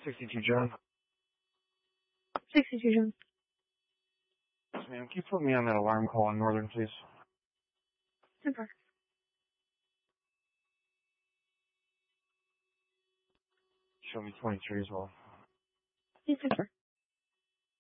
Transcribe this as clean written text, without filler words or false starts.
62 John. 62 John. Yes, ma'am. Can you put me on that alarm call on Northern, please? Super. Show me 23 as well. Yes, super.